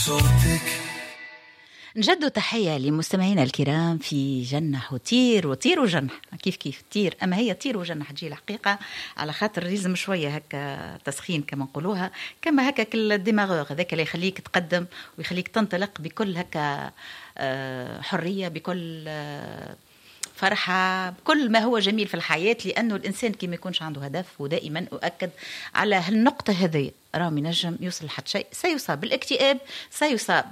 نجد تحية لمستمعينا الكرام في جنح وطير وجنح كيف طير، أما هي طير وجنح تجي الحقيقة على خاطر ريزم شوية هكا تسخين كما نقولوها، كما هكا كل الدماغ هذاك اللي يخليك تقدم ويخليك تنطلق بكل هكا حرية، بكل فرحة، بكل ما هو جميل في الحياة، لأنه الإنسان كي ما يكونش عنده هدف، ودائما أؤكد على هالنقطة هذه، راه ينجم يوصل لحد شيء، سيصاب بالاكتئاب، سيصاب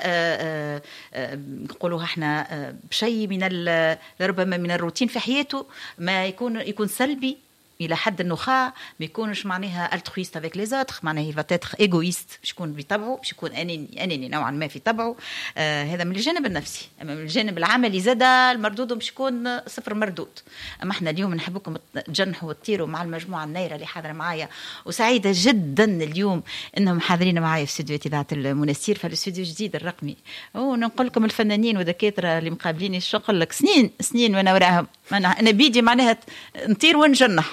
نقولوها احنا بشيء من ربما من الروتين في حياته، ما يكون سلبي الى حد النخاع، ما يكونش معناها الترويست افيك لي زوتر، معناها فاتيتر ايغويست، باش يكون بطبعه، باش يكون اناني نوعا ما في طبعه. هذا من الجانب النفسي. اما من الجانب العملي زاد المردود باش يكون صفر مردود. اما احنا اليوم نحبكم تجنحوا وتطيروا مع المجموعه النايره اللي حاضره معايا، وسعيده جدا اليوم انهم حاضرين معايا في استوديو اذاعه المنستير في الاستوديو الجديد الرقمي. ونقول لكم الفنانين والدكاتره اللي مقابليني الشغل لك سنين وانا وراهم، انا بيدي معناها نطير ونجنح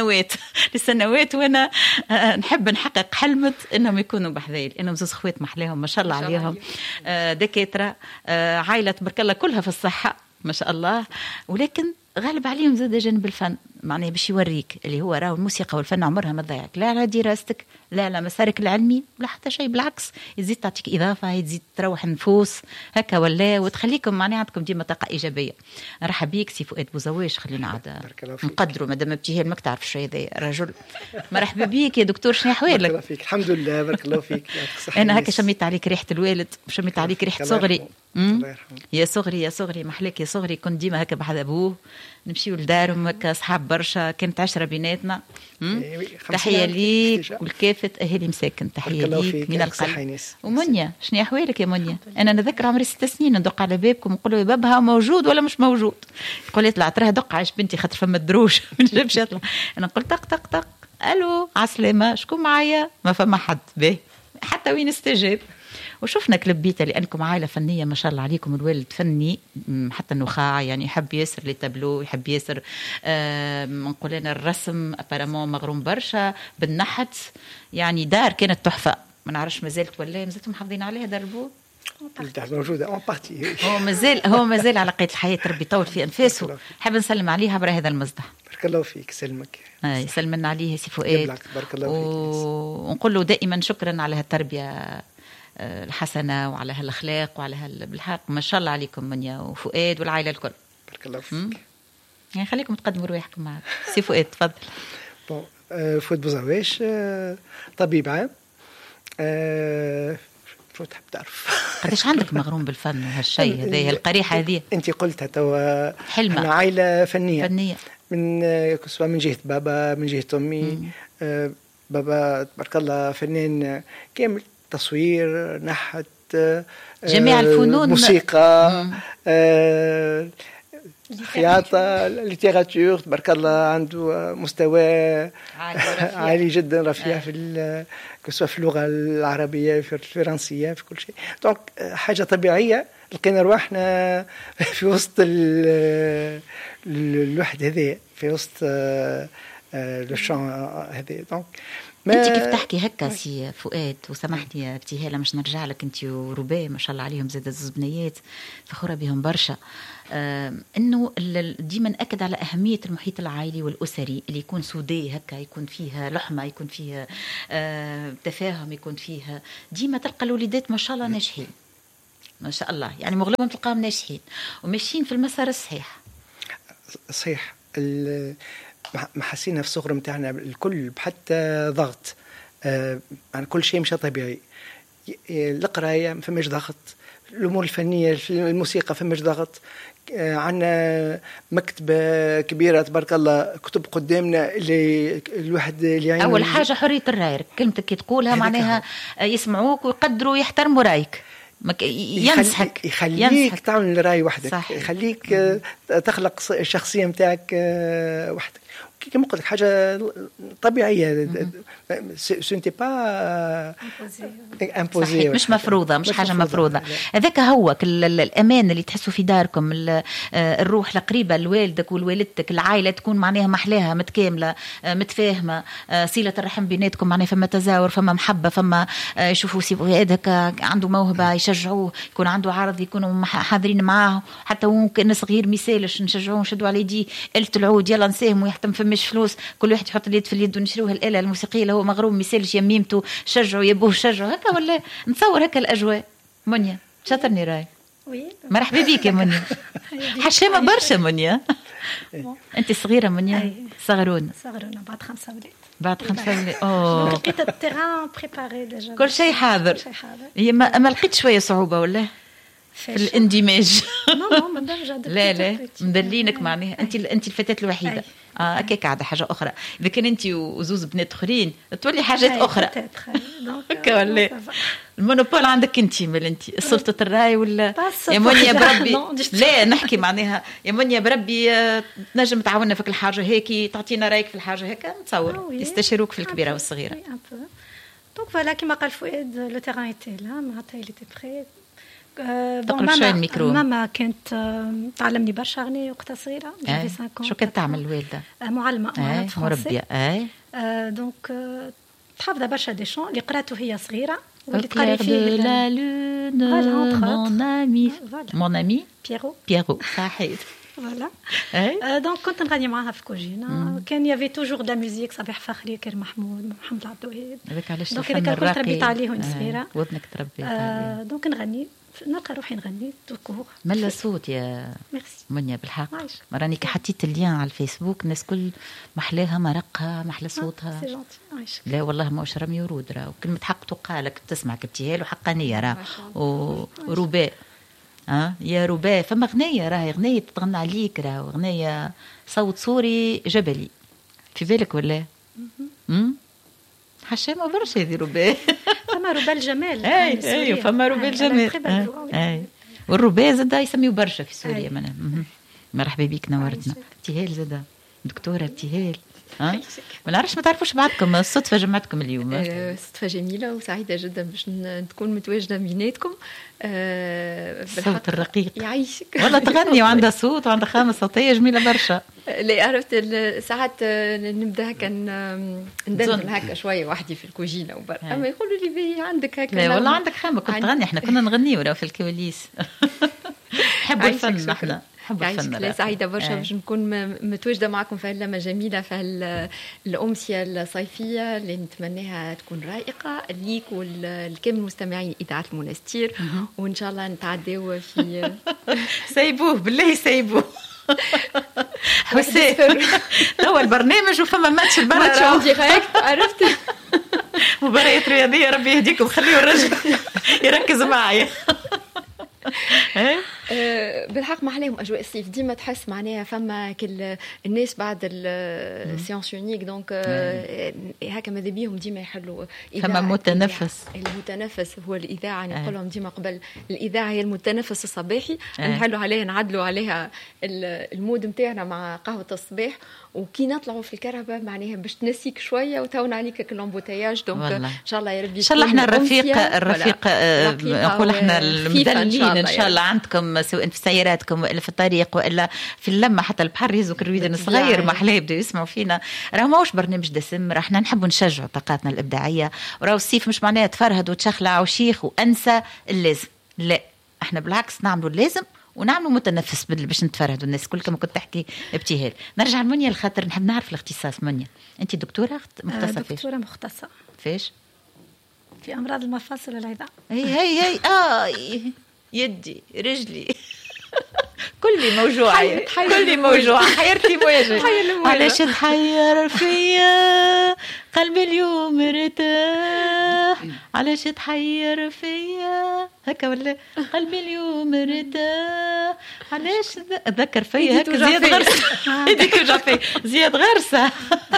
لسنوات وانا نحب نحقق حلمت انهم يكونوا بحذايا، لانهم زوز خوات محلاهم ما شاء الله عليهم، دكاتره، عائله تبارك الله كلها في الصحه ما شاء الله، ولكن غالب عليهم زاد جانب الفن، معناه باش يوريك اللي هو راهو الموسيقى والفن عمرها ما تضيعك، لا على دراستك لا على مسارك العلمي ولا حتى شيء، بالعكس يزيد تعطيك اضافه، يزيد تروح النفوس هكا ولا، وتخليكم معناها عندكم ديما طاقه ايجابيه. نرحب بيك سي فؤاد بوزواج، خلينا عاد نقدروا مادام ابتهال ماك تعرف شو هذا رجل. مرحبا بيك يا دكتور، شنو احوالك؟ بارك الله فيك. الحمد لله بارك الله فيك. انا هكا شميت عليك ريحه الوالد وشميت عليك ريحه صغري. يا صغري محلاك يا صغري، كنت ديما هكا بحذا ابوه نمشيو لدارهم هكا اصحاب برشا، كانت عشرة بيناتنا. تحيه ليك والكافه اهالي مساكن، تحيه ليك من القلب. ومنيا شنو احوالك يا منيا؟ انا نذكر عمري 6 سنين ندق على بابكم ونقول له يا بابها موجود ولا مش موجود؟ يقول لي طلعت راه دق عاش بنتي خاطر فما الدروش ما نجمش يطلع. انا نقول طق طق طق، الو عسلامه شكون معايا؟ ما فما حد باهي حتى وين استجاب. وشفنا كلبيته لأنكم عائلة فنية ما شاء الله عليكم، الوالد فني حتى النخاع، يعني يحب ياسر لي تابلو، يحب ياسر نقول لنا الرسم، أبارامون مغروم برشا بالنحت، يعني دار كانت تحفة، ما نعرفش ما زالت ولا مازلتم محافظين عليها دربو؟ موجودة اون بارتي. هو مازال على قيد الحياة، ربي يطول في أنفاسه. حاب نسلم عليها عبر هذا المصدح. بارك الله فيك. سلمك. يسلمنا عليه سي فؤاد. بارك الله فيك. ونقول له دائما شكرا على هالتربية الحسنة وعلى هالأخلاق وعلى بالحق ما شاء الله عليكم منيا وفؤاد والعائلة الكل. بارك الله فيك. يعني خليكم تقدموا رواحكم معك. سي فؤاد تفضل. فؤاد بوزواش، طبيب عام. شو تحب تعرف؟ قداش عندك مغروم بالفن وهالشيء هذه القريحة هذه؟ أنت قلتها توا حلمة. أنا عائلة فنية من جهة بابا، من جهة أمي. بابا تبارك الله فنان كامل، تصوير، نحت، جميع الفنون، موسيقى، خياطة، ليتيراتور، تبارك الله عنده مستوى عالي جدا، رفيع في كسوا في اللغة العربية، في الفرنسية، في كل شيء. دونك حاجة طبيعية لقينا رواحنا في وسط الوحد هذا، في وسط لو شان هذا. دونك انت كيف تحكي هكا سي فؤاد، وسامحني يا ابتهاله مش نرجع لك، انت ورباه ما شاء الله عليهم زاد الزبنيات فخوره بهم برشا، انه ديما اكد على اهميه المحيط العائلي والاسري اللي يكون سوداء هكا، يكون فيها لحمه، يكون فيها تفاهم، يكون فيها ديما تلقى الوليدات ما شاء الله ناجحين ما شاء الله، يعني مغلبهم تلقاهم ناجحين وماشيين في المسار الصحيح. صحيح. ما حسينا في الصغر متاعنا الكل حتى ضغط، يعني كل شيء مش طبيعي. القرايه ما فماش ضغط، الامور الفنيه الموسيقى فماش ضغط، عندنا مكتبه كبيره تبارك الله، كتب قدامنا اللي الواحد اللي اول حاجه حريه الراي، كلمتك كي تقولها معناها يسمعوك ويقدروا ويحترموا رايك، يخليك تعمل راي وحدك، صح. يخليك تخلق الشخصيه متاعك وحدك. كما قلت لك حاجه طبيعيه، سنتي با امبوزي، مش مفروضه، مش حاجه مفروضه. هذاك هو الامان اللي تحسوا في داركم، الروح القريبه لوالدك ولوالدتك، العائله تكون معناها محلاها متكامله متفاهمه، صله الرحم بيناتكم، معناها فما تزاور، فما محبه، فما يشوفوا سي هذاك عنده موهبه يشجعوه، يكون عنده عرض يكونوا حاضرين معاه، حتى ممكن صغير ميسالش نشجعوه نشدوا عليه دي آلة العود، يلا نساهموا، يحتم فماش فلوس، كل واحد يحط اليد في اليد ونشروها الآلة الموسيقية اللي هو مغروم ميسالش يميمته، شجعوا يبوه شجعوا هكا، ولا نتصور هكا الأجواء. منيا شاطرني راي. مرحبا بيك يا منيا. حشامة برشا منيا. أنت صغيرة منيا؟ صغرونة بعد 5 ولاد. بعد 5 ولاد. أوه. لقيت التيران بريباري ديجا، كل شيء حاضر. هي ما لقيت شوية صعوبة ولا؟ في الاندماج. نو مندمجة. لا مدلينك معناها انت الفتاة الوحيدة. هكا قاعدة حاجة أخرى. إذا كان انت وزوز بنات أخرين تولي حاجات أخرى. هكا ولا المونوبول عندك انت، مال انت سلطة الرأي ولا يا منيا بربي؟ لا نحكي معناها يا منيا بربي تنجم تعاوننا في الحاجة هيك، تعطينا رأيك في الحاجة هكا، نتصور يستشيروك في الكبيرة والصغيرة. دونك فوالا كيما قال فؤاد، لو تيران ايتي لا، معناتها اللي تي بري. تقرب شوي الميكرو. ماما كانت تعلمني برشا أغنية وقتها صغيرة، جافي 5 ans. شو كانت تعمل الوالدة؟ معلمة مربية. دونك تحفظ برشا دي شون اللي قراته هي صغيرة، واللي تقري فيه لا لون مون امي بييرو صحيح. فوالا دونك كنت نغني معاها في كوجينة. كان يافي توجور دا ميوزيك، صباح فخري، كريم محمود، محمد العبد الوهاب. هذاك علاش دونك هذاك كنت تربيت عليه وانا صغيرة. وذنك تربيت عليه. دونك نغني، نلقى روحي نغني توكور. ملا صوت يا منيا بالحق. راني كي حطيت اللين على الفيسبوك الناس كل محلاها مرقها محلى صوتها. سي جونتي. لا والله ما واش رمي ورود راه، وكلمة حق تقالك تسمع كابتيهال وحقانية راه ورباء. يا رباء فما غنية راهي غنية تتغنى عليك، راه غنية صوت سوري جبلي في بالك ولا؟ حشامة برشا هذه رباء. فما رباء الجمال. ايوه فما رباء الجمال. والرباء زادا يسميو برشا في سوريا. مرحبا بيك نورتنا. ابتهال زادا دكتورة ابتهال. ما نعرفش، ما تعرفوش بعضكم، الصدفة جمعتكم اليوم. صدفة جميلة وسعيدة جدا باش تكون متواجدة بيناتكم. بالصوت الرقيق يعيشك. والله تغني وعندها صوت وعندها خامة صوتية جميلة برشا. اللي عرفت ساعات نبدا هكا ندندن هكا شوية وحدي في الكوجينة وبر، أما يقولوا لي بي عندك هكا. لا والله عندك خامة، كنت تغني، احنا كنا نغني ورا في الكواليس. حبوا الفن احنا. لا سعيدة برشا باش نكون متواجدة معكم في هاللمة جميلة، في الأمسية الصيفية اللي نتمناها تكون رائقة ليك والكامل مستمعين إذاعة المنستير، وإن شاء الله نتعداو في سيبوه بالله سيبوه. حسين هو البرنامج وفما ماتش البرا ديريكت، عرفت مباريات رياضية، ربي يهديكم، خليه الرجل يركز معايا. بالحق ما عليهم اجواء الصيف ديما تحس معناها فما كل الناس بعد السيونس يونيك، دونك هكا ماذا بيهم ديما يحلوا فما متنفس. المتنفس هو الاذاعه، نقول لهم ديما قبل الاذاعه هي المتنفس الصباحي، نحلوا عليها نعدلوا عليها المود نتاعنا مع قهوه الصباح، وكي نطلعوا في الكرهبه معناها باش تنسيك شويه وتهون عليك كلومبوتاياج. دونك ان شاء الله يا ربي، ان شاء الله احنا الرفيق نقول احنا المدللين ان شاء الله عندكم، سواء في سياراتكم والا في الطريق والا في اللمه، حتى البحر يهزوا كرويدن صغير محلاه يبداو يسمعوا فينا. راه ماهوش برنامج دسم، راه احنا نحبوا نشجعوا طاقاتنا الابداعيه، وراه الصيف مش معناها تفرهد وتشخلع وشيخ وانسى اللازم، لا احنا بالعكس نعملوا اللازم ونعملوا متنفس باش نتفرهدوا الناس كل كما كنت تحكي ابتهال. نرجع لمنيا الخاطر نحب نعرف الاختصاص. منيا انت دكتوره مختصه فيش؟ دكتوره مختصه فيش؟ في امراض المفاصل والعظام. هي يدي رجلي كلي موجوعة، كلي موجوعة، حيرتي مواجه. علاش تحير فيا قلبي اليوم ارتاح، علاش تحير فيا هكا ولا قلبي اليوم ارتاح، علاش ذكر فيا هكا زياد غرسة. هذيك وجع زياد غرسة.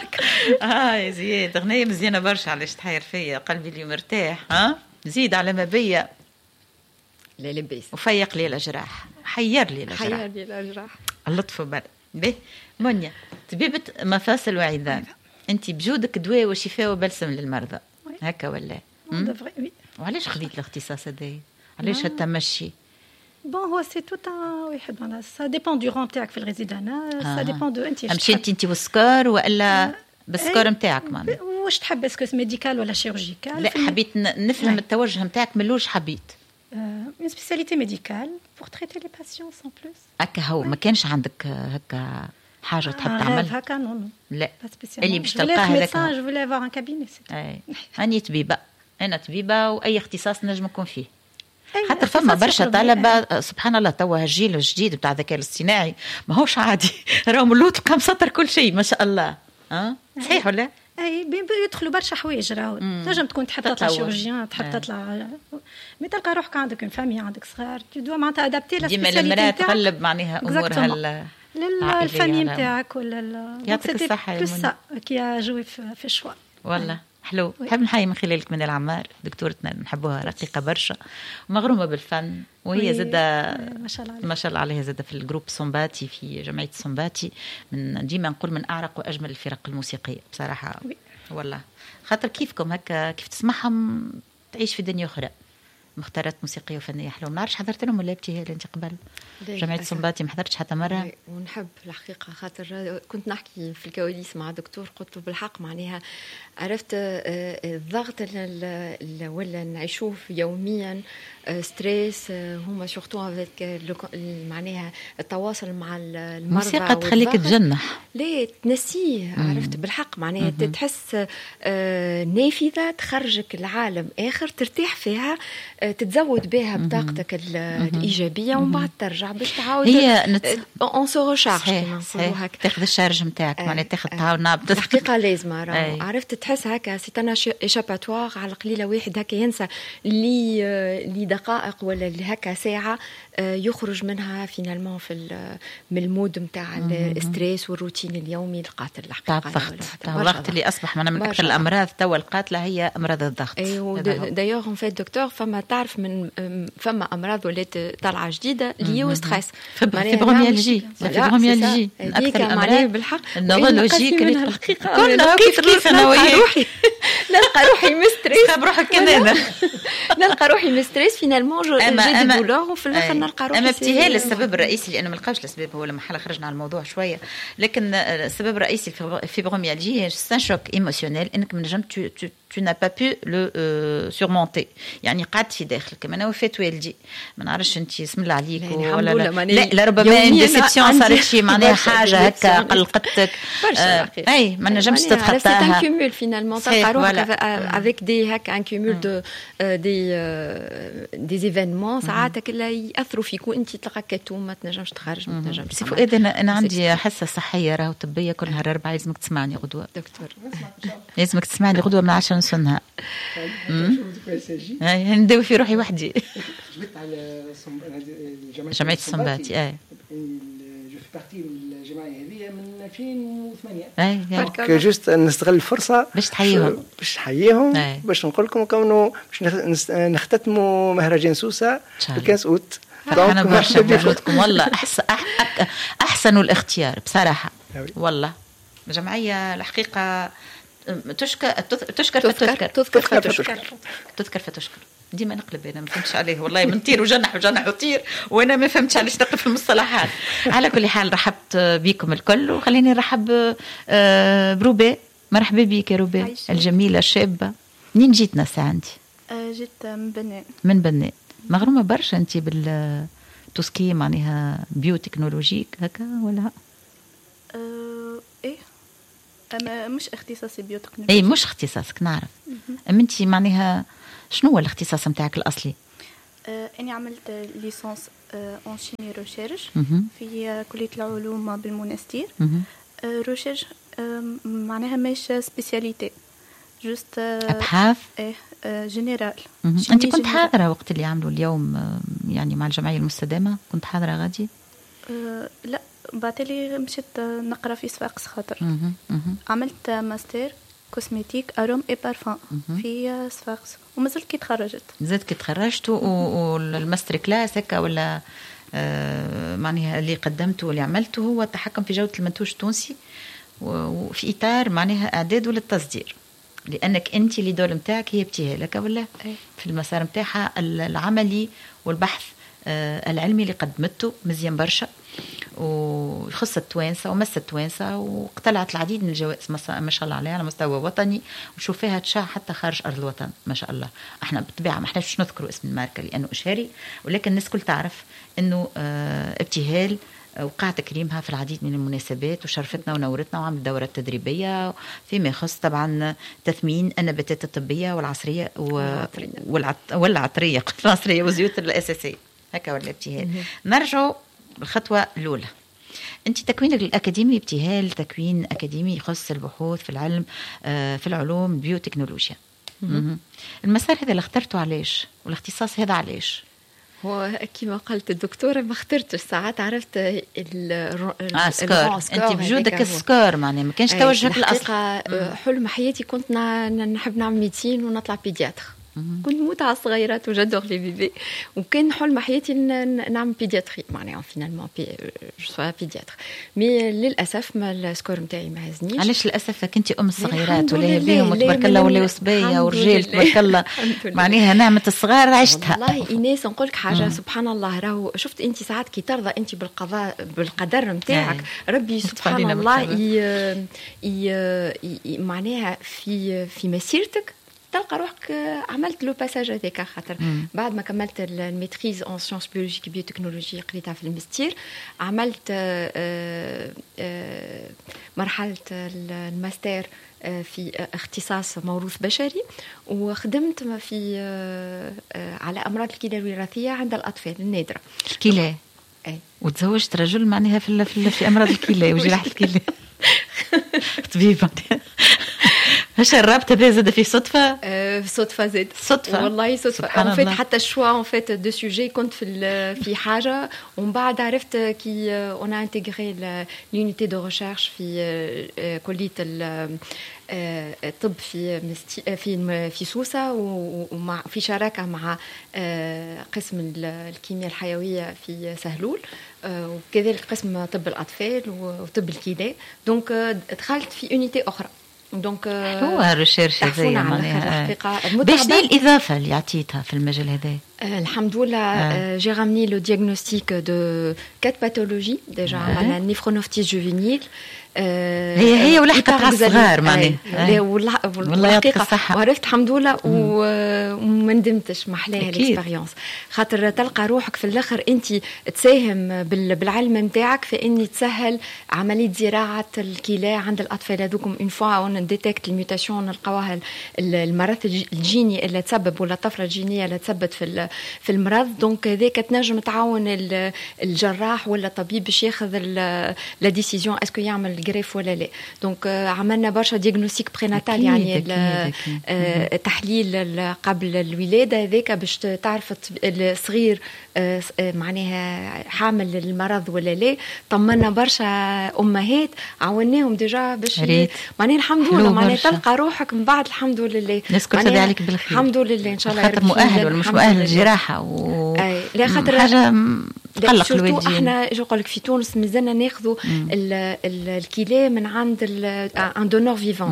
زياد غنية مزيانة برشا. علاش تحير فيا قلبي اليوم ارتاح. زيد على ما بيا لا لباس، وفيق لي الأجراح، حير لي الأجراح، حير لي الأجراح. اللطف به منيا طبيبة مفاصل وعظام، انت بجودك دواء وشفاء وبلسم للمرضى هكا ولا؟ وعلاش خذيت الاختصاص هذا؟ علاش هالتمشي؟ بون هو سي توت واحد معناها سا ديبون دو رون تاعك في الريزيدانا، سا ديبون دو انت مشيتي انت والسكر والا بالسكر نتاعك معناها واش تحب اسكو ميديكال ولا شيرورجيكال؟ لا حبيت نفهم التوجه نتاعك من لوش حبيت une spécialité médicale pour traiter les patients sans plus. هكا هو ما كانش عندك هكا حاجه تحب تعمل هكا نو لا اللي باش تلقاه هذاك جو فولي افوار ان كابيني اي اني طبيبه انا طبيبه واي اختصاص نجم نكون فيه حتى فما برشا طلبه سبحان الله توا الجيل الجديد بتاع الذكاء الاصطناعي ما هوش عادي راهم اللوط بقى مسطر كل شيء ما شاء الله صحيح ولا اي يدخلوا برشا حوايج راهو تنجم تكون تحب تطلع شيرورجيان تحب تطلع مي تلقى روحك عندك اون فامي عندك صغار تدوا معناتها ادابتي لا ديما المراه تغلب معناها امورها للفامي نتاعك ولا يعطيك الصحه يا منى كي جوي في الشوا والله حلو. نحب نحيي من خلالك من العمار دكتورتنا نحبوها رقيقه برشا ومغرومه بالفن وهي زاده ما شاء الله عليها زاده في الجروب سومباتي في جمعيه سومباتي من ديما نقول من اعرق واجمل الفرق الموسيقيه بصراحه والله خاطر كيفكم هكا كيف تسمعهم تعيش في دنيا اخرى مختارات موسيقيه وفنيه حلوه. ما نعرفش حضرت لهم ولا بتي اللي انت قبل جمعيه سومباتي ما حضرتش حتى مره ونحب الحقيقه خاطر كنت نحكي في الكواليس مع دكتور قلت له بالحق معناها عرفت الضغط اللي ولا نعيشوه يوميا ستريس هما سورتو افيك معناها التواصل مع المرضى الموسيقى تخليك تجنح ليه تنسيه عرفت بالحق معناها تحس نافذه تخرجك العالم اخر ترتاح فيها تتزود بها بطاقتك الايجابيه ومن بعد ترجع باش تعاود هي اون سو ريشارج كما نقولوا هكا تاخذ الشارج نتاعك معناها تاخذ تعاود نابض الحقيقه لازمه عرفت تحس هكا سي انا ايشاباتوار على القليله واحد هكا ينسى لي دقائق ولا هكا ساعه يخرج منها فينالمون من المود نتاع الاستريس والروتين اليومي القاتل الحقيقه الضغط اللي اصبح من اكثر الامراض توا القاتله هي امراض الضغط. دايوغ اون فيت دكتور فما تعرف من فما امراض ولات طالعه جديده لي ستريس فيبروميالجي الفيبروميالجي اكثر الامراض بالحق النورولوجيك كلنا كيف انا وياك نلقى روحي مستريس بروحك كذا نلقى روحي مستريس فينالمون جي دي دولور وفي الاخر نلقى روحي اما ابتهال السبب الرئيسي لانه ما لقاوش الاسباب هو لما حنا خرجنا على الموضوع شويه لكن السبب الرئيسي الفيبروميالجي هي سان شوك ايموشنيل انك ما نجم tu n'as pas pu le surmonter يعني قعدت في داخلك انا وفات والدي ما نعرفش انت اسم الله عليك ولا لا ربما ديسيبسيون صارت شي معناها حاجه هكا قلقتك اي ما نجمش تتخطاها سي ان كومول فينالمون تلقى روحك افيك دي هكا ان كومول دو دي ايفينمون ساعات اللي ياثروا فيك وانت تلقى كتوم ما تنجمش تخرج ما تنجمش سي فؤاد انا عندي حاسه صحيه راهو طبيه كل نهار 4 لازمك تسمعني غدوه دكتور لازمك تسمعني غدوه من 10 نصنها ندوي في روحي وحدي جبت على جمعيه السنباتي جو في بارتي من الجمعيه هذه من 2008 جوست نستغل الفرصه باش تحييهم باش نقول لكم كونه باش نختتموا مهرجان سوسه الكاس اوت انا برشا بوجودكم والله احسن الاختيار بصراحه والله جمعيه الحقيقه تذكر فتشكر ديما نقلب انا ما فهمتش عليه والله منطير وجنح وطير وانا ما فهمتش علاش نقلب في المصطلحات. على كل حال رحبت بكم الكل وخليني نرحب بروبي. مرحبا بك يا روبي الجميله الشابه. منين جيتنا ساعه انت؟ جيت من بنان. مغرومه برشا انت بالتوسكي معناها بيوتكنولوجيك هكا ولا؟ ايه اما مش اختصاصي بيوتكنولوجيا. اي مش اختصاصك نعرف. اما انت معناها شنو هو الاختصاص نتاعك الاصلي؟ اني عملت ليسانس اون شيمي ريشيرش في كليه العلوم بالمونستير. ريشيرش معناها مش سبيسياليتي جوست ابحاث جنرال. انت كنت حاضره وقت اللي عملوا اليوم يعني مع الجمعيه المستدامه؟ كنت حاضره غادي؟ لا بعتلي مشيت نقرا في صفاقس خاطر عملت ماستر كوسميتيك اروم اي بارفان في صفاقس ومازلت كي تخرجت. زدت كي تخرجت والماستر كلاس هكا ولا معناها اللي قدمته واللي عملته هو التحكم في جودة المنتوج التونسي وفي إطار معناها إعداده للتصدير، لأنك أنت اللي دور متاعك هي ابتهالك ولا في المسار متاعها العملي والبحث العلمي اللي قدمته مزيان برشا وخص التوانسة ومس التوانسة وقتلعت العديد من الجوائز ما شاء الله عليها على مستوى وطني وشوف فيها تشاع حتى خارج أرض الوطن ما شاء الله. احنا بالطبيعة ما احناش نذكروا اسم الماركة لأنه إشهاري، ولكن الناس كل تعرف أنه ابتهال وقع تكريمها في العديد من المناسبات وشرفتنا ونورتنا وعمل دورات تدريبية فيما يخص طبعا تثمين النباتات الطبية والعصرية والعطرية العصرية وزيوت الأساسية هكا ولا ابتهال. نرجع الخطوة الأولى، أنت تكوينك الأكاديمي ابتهال تكوين أكاديمي يخص البحوث في العلم في العلوم البيوتكنولوجيا. المسار هذا اللي اخترته علاش والاختصاص هذا علاش؟ هو كما قالت الدكتورة ما اخترتش ساعات عرفت السكور أنت بجودك السكور معناه ما كانش توجهك الأصل. حلم حياتي كنت نحب نعمل ميديسين ونطلع بيدياتر، كنت موت على الصغيرات وجدور لي بيبي وكان حلم حياتي نعمل بيدياتري معناها فينالمون جو بيدياتر مي للاسف ما السكور نتاعي ما هزنيش. علاش للاسف كنتي ام الصغيرات ولا بيهم تبارك الله ولا صبيه ورجال تبارك الله معناها نعمه الصغار عشتها. والله ايناس نقول لك حاجه سبحان الله راهو شفت انت ساعات كي ترضى انت بالقدر نتاعك ربي سبحان الله معناها في مسيرتك تلقى روحك عملت لو باساج هذاك خاطر بعد ما كملت الميتريز اون سيونس بيولوجيك بيوتكنولوجي قريتها في الماستير عملت مرحله الماستر في اختصاص موروث بشري وخدمت في على امراض الكلى الوراثيه عند الاطفال النادره الكلى. وتزوجت رجل معناها في امراض الكلى وجراحه الكلى طبيب هش الرابطه بها زاد في صدفه صدفه زاد صدفه والله صدفه ان فيت حتى الشوا ان فيت دو سوجي كنت في حاجه ومن بعد عرفت كي اون انتيغري لونيتي دو ريشيرش في كليه الطب في سوسه ومع في شراكه مع قسم الكيمياء الحيويه في سهلول وكذلك قسم طب الاطفال وطب الكلى دونك دخلت في يونيتي اخرى دونك هو الريشيرش هذايا معناها باش الاضافه اللي عطيتها في المجال هذا. الحمد لله j'ai ramené le diagnostic de 4 pathologies déjà عملنا نيفرونوفتيس جوفينيل هي ولحقت على الصغار معناها والله يعطيك الصحه وعرفت الحمد لله وما ندمتش محلاها الاكسبيريونس خاطر تلقى روحك في الاخر انت تساهم بالعلم نتاعك في اني تسهل عمليه زراعه الكلى عند الاطفال هذوكم اون فوا اون ديتكت الميوتاسيون نلقاوها المرض الجيني اللي تسبب ولا الطفره الجينيه اللي تسبب في المرض دونك هذاك تنجم تعاون الجراح ولا الطبيب باش ياخذ لا ديسيزيون اسكو يعمل الجريف ولا لا. دونك عملنا برشا دياغنوستيك بريناتال يعني التحليل قبل الولاده هذاك باش تعرف الصغير معناها حامل المرض ولا لا. طمنا برشا امهات عاوناهم ديجا باش معناها الحمد لله معناها تلقى روحك من بعد الحمد لله نذكر تدعي عليك بالخير الحمد لله ان شاء الله خاطر مؤهل ولا مش مؤهل للجراحه لا خاطر حاجه تقلق الوالدين. احنا جو قال لك في تونس مازلنا ناخذوا الكلى من عند ان دونور فيفون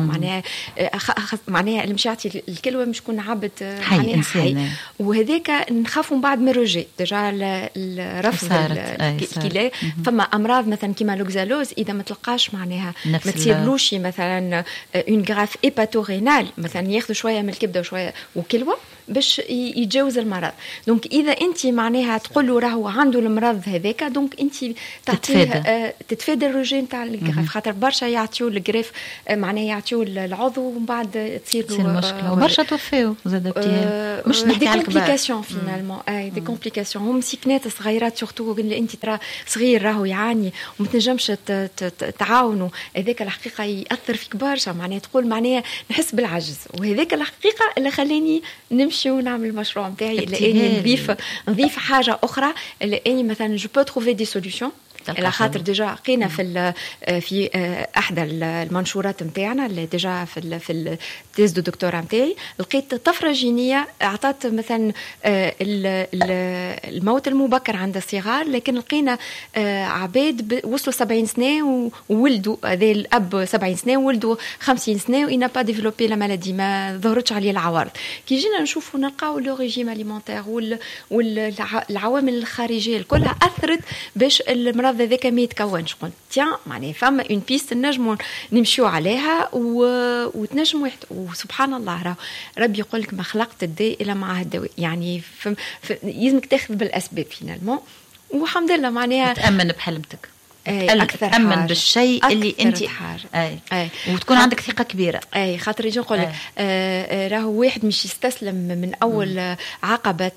معناها اللي مش يعطي الكلوه مش يكون عبد حي وهذاك نخافوا من بعد من الرجاء ديجا رفض الكلى. فما امراض مثلا كيما لوكزالوز اذا ما تلقاش معناها ما تصيرلوش مثلا اون غراف ايباتورينال مثلا ياخذوا شويه من الكبده وشويه وكلوه باش يتجاوز المرض. دونك اذا انت معناها تقول له راهو عنده المرض هذاك دونك انت تعطيه تتفادى الرجاء نتاع الجراف خاطر برشا يعطيو الجراف معناها يعطيو العضو ومن بعد تصير له مشكله وبرشا توفيو زاد مش نحكي على كومبليكاسيون فينالمون دي كومبليكاسيون هم سكنات الصغيرات سورتو اللي انت ترى صغير راهو يعاني وما تنجمش تعاونوا هذاك الحقيقه ياثر فيك برشا معناها تقول معناها نحس بالعجز وهذاك الحقيقه اللي خلاني نمشي ونعمل المشروع نتاعي لاني نضيف حاجه اخرى لاني مثلا جو بو تروفي دي سوليوشن على خاطر ديجا لقينا في احدى المنشورات نتاعنا اللي ديجا في التيز دو دكتوراه نتاعي لقيت طفره جينيه اعطت مثلا الموت المبكر عند الصغار، لكن لقينا عباد وصلوا 70 سنه وولدوا، هذا الاب 70 سنه وولدوا 50 سنه وإنا با ديفلوبي لا مالادي، ما ظهرتش عليه العوارض. كي جينا نشوفوا نلقاو لو ريجيم اليمونتير والعوامل الخارجيه كلها اثرت باش المرض هذاك ما يتكونش. قلت تيان معناها فما اون بيست نجموا نمشيو عليها وتنجموا وسبحان الله راه ربي يقول لك ما خلقت الداء الا معه الدواء، يعني يلزمك تاخذ بالاسباب فينالمون، والحمد لله معناها تامن بحلمتك، اكثر تامن بالشيء اللي انت وتكون عندك ثقه كبيره. خاطر يجي نقول لك راهو واحد مش يستسلم من اول عقبه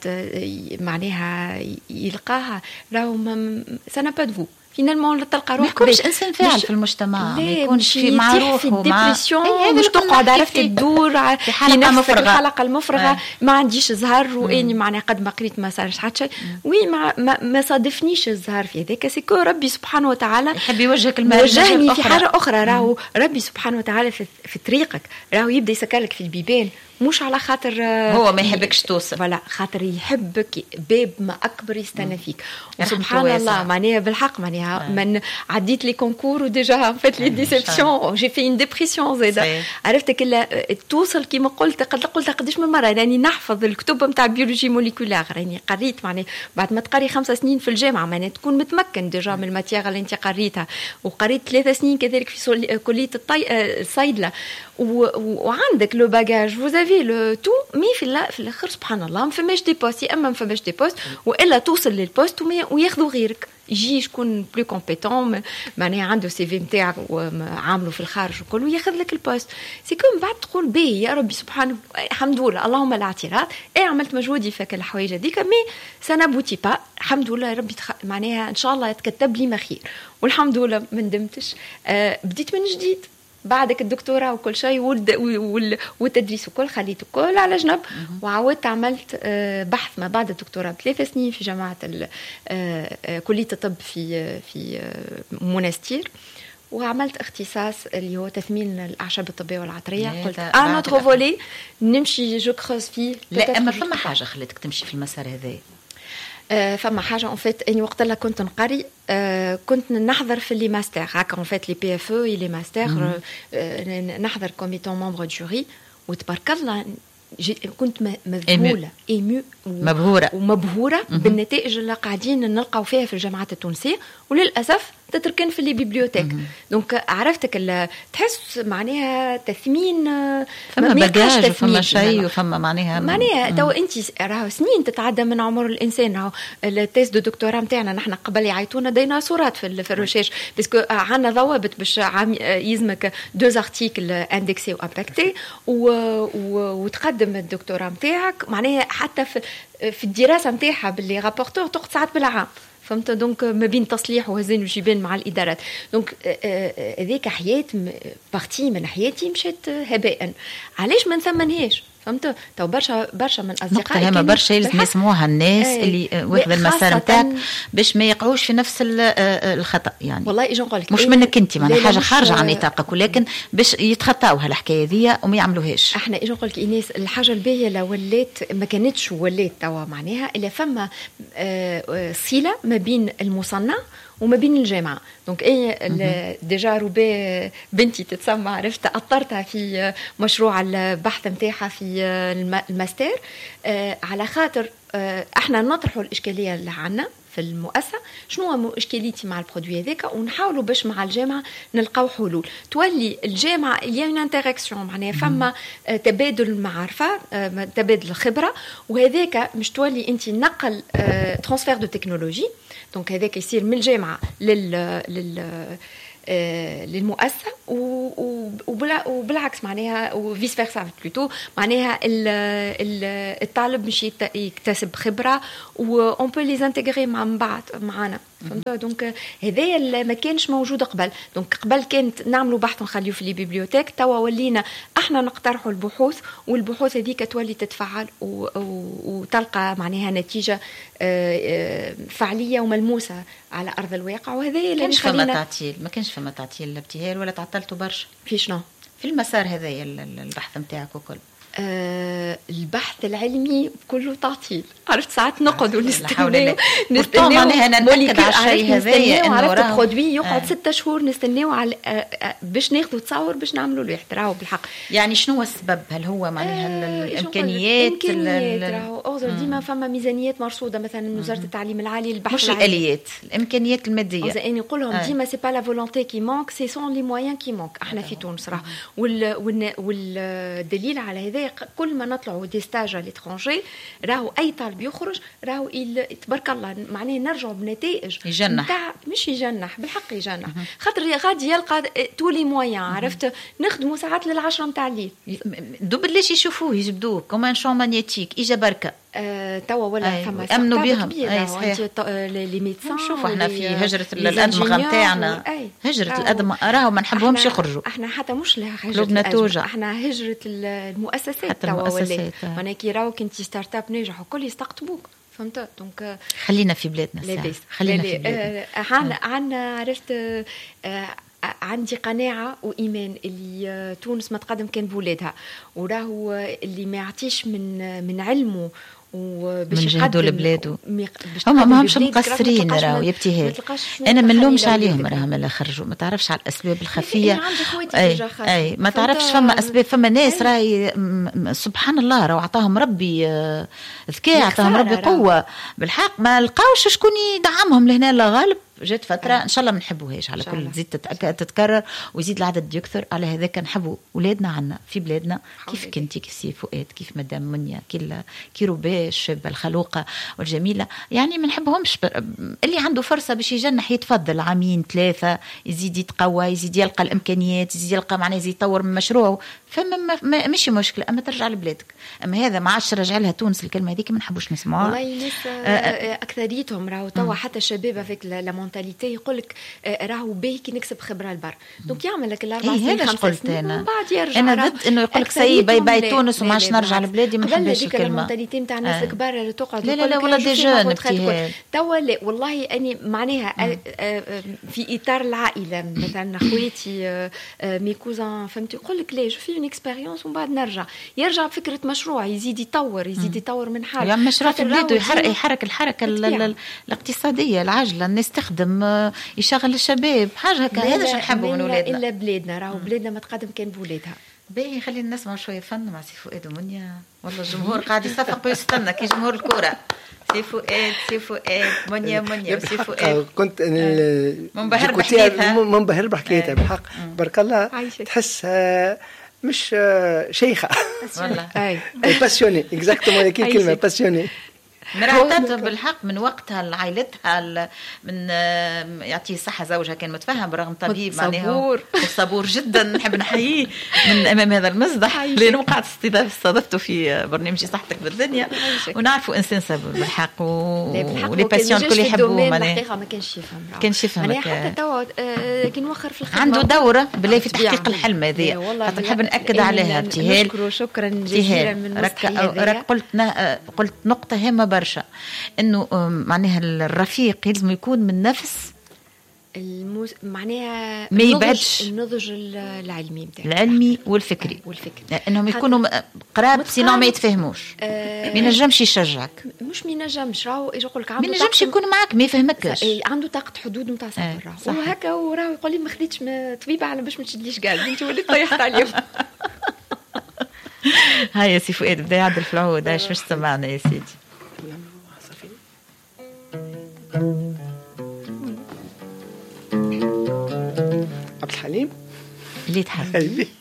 معناها يلقاها، راهو سنا با دو فينالمون تلقى روحك ما يكونش انسان فاعل في المجتمع، ما يكونش في معروف ومع مش تقعد عرفت تدور في الحلقه المفرغه ما عنديش زهر واني معناها قد ما قريت ما صارش حتى شيء، وي ما صادفنيش الزهر في هذاك سيكو ربي سبحانه وتعالى يحب يوجهك المال وجهني في حاجه اخرى. راهو ربي سبحانه وتعالى في طريقك راهو يبدا يسكرلك في البيبان، مش على خاطر هو ما يحبكش توصل، ولا خاطر يحبك باب ما اكبر يستنى فيك. سبحان الله معناها بالحق معناها من عديت لي كونكور وديجا فات لي ديسيبسيون جي في ان ديبريسيون زاده، عرفت كلا توصل كيما قلت قداش من مره راني نحفظ الكتب نتاع بيولوجي موليكولار، راني قريت معناها بعد ما تقري 5 سنين في الجامعه معناها تكون متمكن ديجا من الماتيغ اللي انت قريتها، وقريت 3 سنين كذلك في كليه الصيدله وعندك لو باجاج فوزافي لو تو مي في الاخر سبحان الله ما فماش دي بوست، يا اما ما فماش دي بوست والا توصل للبوست وياخذوا غيرك، يجي شكون بلو كومبيتون معناها عنده سي في نتاعو وعامله في الخارج وكل وياخذ لك البوست. سي كوم بعد تقول بي يا ربي سبحانه الحمد لله اللهم لا اعتراض عملت مجهودي في الحوايج هذيك مي سانا بوتي با الحمد لله ربي معناها ان شاء الله يتكتب لي ما خير والحمد لله ما ندمتش. بديت من جديد بعدك الدكتوراه وكل شيء والتدريس وكل خليته كل على جنب، وعودت عملت بحث ما بعد الدكتوراه 3 سنين في جامعة كلية الطب في مونستير، وعملت اختصاص اللي هو تثمين الأعشاب الطبية والعطرية. قلت أنا تغفولي نمشي جو كروز فيه. لا أما فما حاجة خلتك تمشي في المسار هذا؟ فما حاجه اون فيت اني وقت اللي كنت نقري كنت نحضر في لي ماستر هكا اون فيت لي بي اف او لي ماستر نحضر كوميتون ممبر جوري، وتبارك الله كنت مذهوله ومبهوره بالنتائج اللي قاعدين نلقاو فيها في الجامعات التونسيه، وللاسف تتركن في لي بيبليوتيك. دونك عرفتك تحس معناها تثمين فما باجاج وفما شيء وفما معناها تو انت راهو سنين تتعدى من عمر الانسان. راهو التيست دو دكتوراه نتاعنا نحن قبل يعيطونا ديناصورات في الريشيرش باسكو عندنا ضوابط باش يلزمك 2 ارتيكل اندكسي واباكتي وتقدم الدكتوراه نتاعك معناها حتى في الدراسه نتاعها باللي رابورتور تقعد ساعات بالعام، فهمت؟ دونك ما بين تصليح وهزين وجبال مع الادارات. دونك هذيك حياه بارتي من حياتي مشات هباء. علاش ما نثمنهاش؟ فهمت؟ تو برشا من اصدقائي نقطه برشا يلزم يسموها الناس اللي واخذ المسار نتاعك باش ما يقعوش في نفس الخطا. يعني والله اجي نقول لك مش منك انت معناها حاجه خارجه عن نطاقك، ولكن باش يتخطاوها الحكايه ذي وما يعملوهاش. احنا اجي نقول لك ايناس الحاجه الباهيه لو ولات ما كانتش ولات توا معناها الا فما صله ما بين المصنع وما بين الجامعه. دونك ديجا روبي بنتي تتسمى عرفت اطرتها في مشروع البحث نتاعها في الماستر على خاطر احنا نطرحوا الاشكاليه اللي عندنا في المؤسسه، شنو هو اشكاليتي مع البرودوي هذاك، ونحاولوا باش مع الجامعه نلقاو حلول تولي الجامعه اللي اون انتراكسيون معناها فما تبادل المعرفه تبادل الخبره، وهذاك مش تولي انت نقل ترانسفير دو تكنولوجي. دونك هذاك يصير من الجامعه للمؤسسه وبالعكس معناها وفيس فيرسا بلوتو معناها الطالب مش يكتسب خبره و اون بو لي انتغري مع بعض معنا. فهمت. دونك هذايا ما كانش موجود قبل. دونك قبل كانت نعملوا بحث ونخليه في البيبليوتيك، توا ولينا احنا نقترحوا البحوث، والبحوث هذيك تولي تتفعل وتلقى معناها نتيجه فعليه وملموسه على ارض الواقع. وهذايا اللي خلينا ما كانش فما تعطيل الابتهال ولا تعطلتوا برشا في شنو في المسار هذايا البحث نتاعك وكل؟ البحث العلمي كله تعطيل. عرفت ساعات نقعد ونستناو معناها انا نتاكد على الشيء هذايا انه عرفت برودوي يقعد 6 شهور نستناو على باش ناخذوا تصور باش نعملوا له احتراو بالحق. يعني شنو هو السبب؟ هل هو معناها الامكانيات؟ راهو ديما فما ميزانيات مرصوده مثلا من وزاره التعليم العالي للبحث مش الاليات، الامكانيات الماديه. انا نقول لهم ديما سي با لا فولونتي كي مانك، سي سون لي مويان كي مانك. احنا في تونس راه والدليل على هذا كل ما نطلعوا دي ستاج على ليترونجي راهو اي طالب يخرج راهو تبارك الله معناه نرجعوا بنتائج يجنح مش يجنح بالحق يجنح خاطر غادي يلقى تولي مويان. عرفت نخدموا ساعات لل10 نتاع الليل دوب ليش يشوفوه يجبدوه كمان شون مانيتيك اجا بركه توا ولا فما امنوا بهم. لي ميدسان نشوفوا احنا في هجره الادمغه نتاعنا، هجره الادمغه راهو ما نحبهمش يخرجوا. احنا حتى مش هجره الادمغه، احنا هجره المؤسسات توا ولا معناها كي راهو كنتي ستارت اب ناجح وكل يستقطبوك. فهمت. دونك خلينا في بلادنا خلينا في بلادنا. عندنا عرفت عندي قناعة وإيمان اللي تونس ما تقدم كان بولادها، وراهو اللي ما يعطيش من علمه وباش يجهدوا لبلاده هما ما همش مقصرين راهو يبتهال. انا ما نلومش عليهم راهم اللي خرجوا ما تعرفش على الاسباب الخفيه. اي ما تعرفش فما اسباب، فما ناس راهي سبحان الله راهو عطاهم ربي ذكاء، عطاهم ربي قوه بالحق، ما لقاوش شكون يدعمهم لهنا. لا غالب جات فتره ان شاء الله ما نحبوهاش على كل تزيد تتكرر ويزيد العدد يكثر. على هذاك نحبوا اولادنا عنا في بلادنا كيف كنتي كيف سي فؤاد كيف مدام منيا كي رباه الشابه الخلوقه والجميله. يعني ما نحبهمش اللي عنده فرصه باش يجنح يتفضل عامين 3 يزيد يتقوى يزيد يلقى الامكانيات يزيد يلقى معناه يزيد يطور من مشروعه. فما مش مشكله اما ترجع لبلادك. اما هذا ما عادش رجع لها تونس الكلمه هذيك ما نحبوش نسمعوها. والله الناس اكثريتهم راهو توا حتى الشباب فيك لا مونتاليتي يقول لك راهو باهي كي نكسب خبره البر. دونك يعمل لك ال4 سنين 5 سنين ومن بعد يرجع. انا ضد انه يقول لك سي باي باي تونس وما عادش نرجع لبلادي. ما نحبش الكلمه المونتاليتي نتاع الناس الكبار اللي تقعد لا ولا دي جون توا لا والله اني معناها في اطار العائله مثلا اخواتي مي كوزان فهمت يقول لك لا جو في اون اكسبيريونس ومن بعد يرجع بفكره مشروع يزيد يطور من حاله. يعني مشروع في بلاده يحرك الحركه الاقتصاديه العاجله الناس تخدم يشغل الشباب حاجه هكا. هذا شو نحبه من اولادنا. الا بلادنا راهو بلادنا ما تقدم كان بولادها. باهي خلينا نسمع شويه فن مع سي فؤاد ومنيا. والله الجمهور قاعد يصفق ويستنى كي جمهور الكوره. سي فؤاد منيا سي فؤاد. كنت منبهر بحكايتها منبهر بحكايتها بالحق بارك الله. تحس مش شيخه والله باسيوني اكزاكتومون هذيك الكلمه باسيوني. مراتها بالحق من وقتها لعائلتها من يعطيه الصحة زوجها كان متفهم برغم طبيب معناه صبور جدا نحب نحييه من أمام هذا المصدح لأنه وقعت استضافته في برنامج صحتك بالدنيا ونعرفوا إنسان صبور بالحق ولي باسيون كل يحبوه معناه ما كانش يفهم حتى توا كي نوخر في الخدمة عنده دورة بالله في تحقيق الحلم هذه خاطر نحب نأكد عليها ابتهال. شكرا جزيلا من راك قلت نقطة هامة برشا انه معناها الرفيق يلزم يكون من نفس معناها ما يبعدش النضج العلمي نتاعو العلمي والفكري انهم يكونوا قراب سينو ما يتفهموش. ما ينجمش يشجعك مش ما ينجمش راهو يقول لك عنده ما ينجمش يكون معك ما يفهمكش عنده طاقه حدود نتاع صبر راهو وهكا وراهو يقول لي ما خديتش طبيبه على باش ما تشدليش قلبي انت وليت طيحت عليهم. هاي يا سي فؤاد بدا يعدل في العود. ايش مش سمعنا يا سيدي. عبد الحليم اللي تحب